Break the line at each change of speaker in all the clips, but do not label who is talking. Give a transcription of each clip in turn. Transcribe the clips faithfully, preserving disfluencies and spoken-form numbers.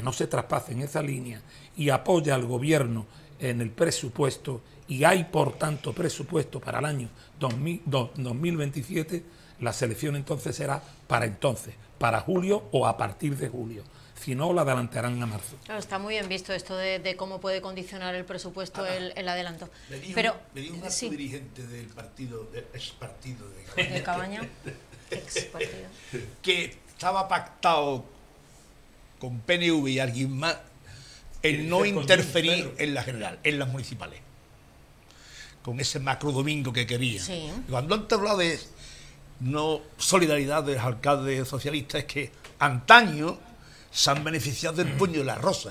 no se traspasen esa línea y apoya al gobierno en el presupuesto, y hay por tanto presupuesto para el año dos mil veintisiete, la selección entonces será para entonces, para julio o a partir de julio. Si no, la adelantarán a marzo.
Claro, está muy bien visto esto de, de cómo puede condicionar el presupuesto
Ahora,
el, el adelanto.
Me dijo,
Pero,
me dijo un alto
sí.
dirigente del partido, del ex partido de Cabaña,
De Cabaña, ex partido.
que estaba pactado con P N V y alguien más el no interferir en la general, en las municipales, con ese macro domingo que querían.
Sí.
Cuando antes hablaba de no solidaridad de los alcaldes socialistas, es que antaño se han beneficiado del puño de la rosa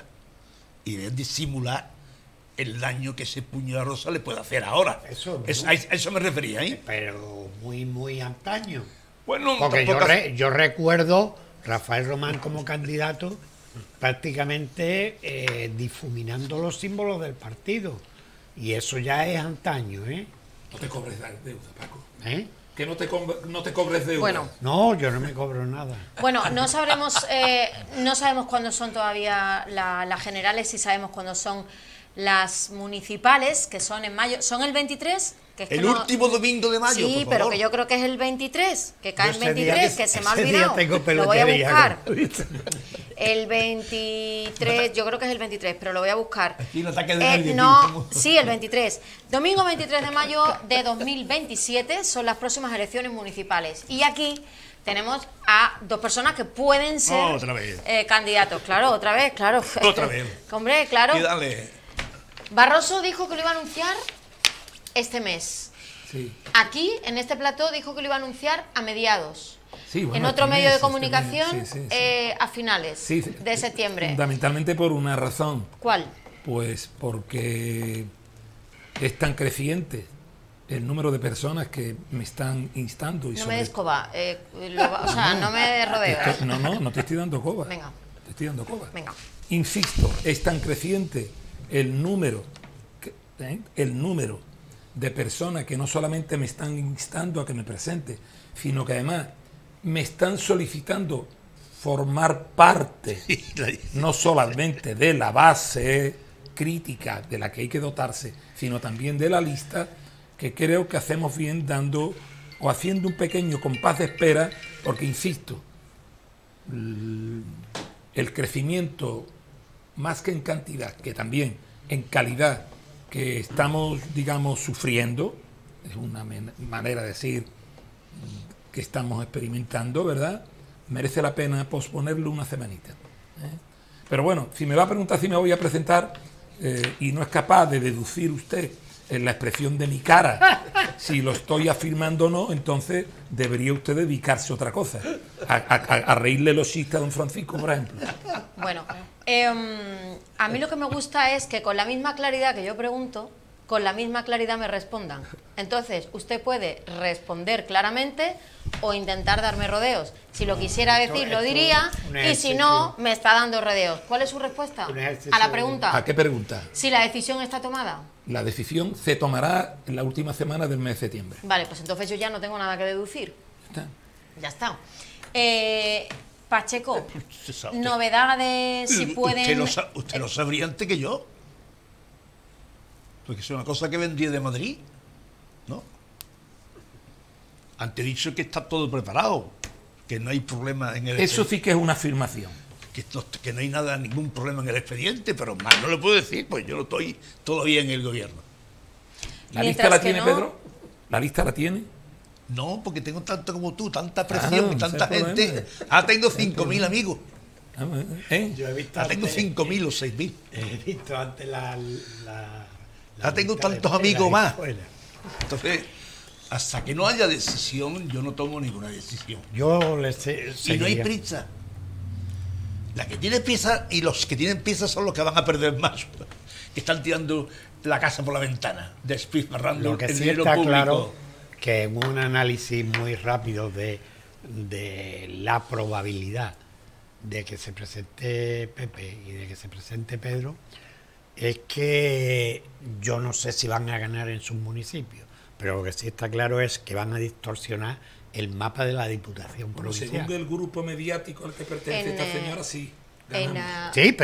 y deben disimular el daño que ese puño de la rosa le puede hacer ahora.
Eso,
es, a eso me refería, ¿eh?
Pero muy, muy antaño.
Bueno,
Porque yo,
tampoco...
re, yo recuerdo Rafael Román como candidato prácticamente eh, difuminando los símbolos del partido. Y eso ya es antaño, ¿eh?
No te cobres deuda, Paco.
¿Eh?
Que no te, no te cobres deuda.
Bueno.
No, yo no me cobro nada.
Bueno, no sabremos, eh, no sabemos cuándo son todavía la, las generales, y sabemos cuándo son las municipales, que son en mayo. ¿Son el veintitrés? Que es que
el
no,
último domingo de mayo,
sí,
por
pero
favor.
que yo creo que es el veintitrés, que cae en
Ese día
veintitrés,
que-
que, se me ha
ese día
olvidado.
tengo
Lo voy a
peluquería,
buscar.
¿no?
El veintitrés, yo creo que es el veintitrés, pero lo voy a buscar.
Aquí un ataque de
Eh,
nervios,
no,
aquí estamos.
sí, el veintitrés. Domingo veintitrés de mayo de dos mil veintisiete son las próximas elecciones municipales. Y aquí tenemos a dos personas que pueden ser
Oh, otra vez.
eh, candidatos. Claro, otra vez, claro.
Otra vez.
Hombre, claro.
Y dale.
Barroso dijo que lo iba a anunciar este mes.
Sí.
Aquí, en este plató, dijo que lo iba a anunciar a mediados.
Sí, bueno,
en otro
este
medio
mes,
de
este
comunicación,
mes, sí, sí, sí.
eh, a finales
Sí,
de septiembre.
Fundamentalmente por una razón.
¿Cuál?
Pues porque es tan creciente el número de personas que me están instando. Y
No
sobre...
me des coba, eh, lo- o sea, no me rodeo.
Te estoy- No, no, no te estoy dando coba.
Venga.
Te estoy dando coba.
Venga.
Insisto, es tan creciente el número, que- ¿eh? el número de personas que no solamente me están instando a que me presente, sino que además me están solicitando formar parte, no solamente de la base crítica de la que hay que dotarse, sino también de la lista, que creo que hacemos bien dando o haciendo un pequeño compás de espera, porque insisto, el crecimiento, más que en cantidad, que también en calidad, que estamos, digamos, sufriendo, es una men- manera de decir que estamos experimentando, ¿verdad? Merece la pena posponerlo una semanita. ¿eh? Pero bueno, si me va a preguntar si me voy a presentar eh, y no es capaz de deducir usted en la expresión de mi cara si lo estoy afirmando o no, entonces debería usted dedicarse a otra cosa, a, a, a reírle los chistes a don Francisco, por ejemplo.
Bueno, eh, a mí lo que me gusta es que con la misma claridad que yo pregunto, con la misma claridad me respondan. Entonces, usted puede responder claramente o intentar darme rodeos. Si lo quisiera
Esto-
decir, lo
esto
diría,
es un
y si
ejercicio.
no, me está dando rodeos. ¿Cuál es su respuesta
Un ejercicio
a la
de-
pregunta?
¿A qué pregunta?
Si la decisión está tomada.
La decisión se tomará en la última semana del mes de septiembre.
Vale, pues entonces yo ya no tengo nada que deducir.
¿Está?
Ya está. Eh, Pacheco,
Usted sabe.
novedades, si
Usted
pueden...
lo sa- usted lo sabría antes que yo. Porque es una cosa que vendría de Madrid, ¿no? Antes he dicho que está todo preparado, que no hay problema en el
Eso
expediente,
sí que es una afirmación.
que, no, que no hay nada, ningún problema en el expediente, pero más no le puedo decir, pues yo no estoy todavía en el gobierno.
¿La
Mientras
lista la
que
tiene
no-
Pedro? ¿La lista la tiene?
No, porque tengo tanto como tú, tanta presión
Ah,
y tanta
ese es el
gente.
problema.
Ah, tengo cinco mil amigos.
Ah, ¿eh?
Yo he visto
Ah, tengo
antes-
cinco mil o seis mil.
He visto antes la... la,
Ya tengo
lista de
tantos
espera
amigos
y
más.
fuera.
Entonces, hasta que no haya decisión, yo no tomo ninguna decisión.
Yo les sé-
Y no hay
seguiría.
prisa. La que tiene prisa y los que tienen prisa son los que van a perder más. Que están tirando la casa por la ventana, despilfarrando
Lo que
el
sí
dinero
está
público.
claro que en un análisis muy rápido de, de la probabilidad de que se presente Pepe y de que se presente Pedro, es que yo no sé si van a ganar en sus municipios, pero lo que sí está claro es que van a distorsionar el mapa de la Diputación
Bueno,
Provincial.
según el grupo mediático al que pertenece
En,
esta
eh,
señora, sí.
en,
ganamos.
eh,
Sí,